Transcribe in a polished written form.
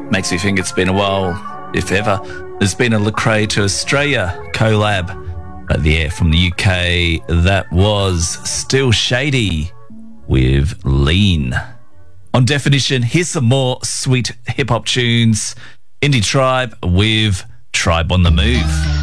Makes me think it's been a while, if ever. There's been a Lecrae to Australia collab. From the UK, that was Still Shady with Lean. On Definition, here's some more sweet hip-hop tunes. Indie Tribe with Tribe on the Move.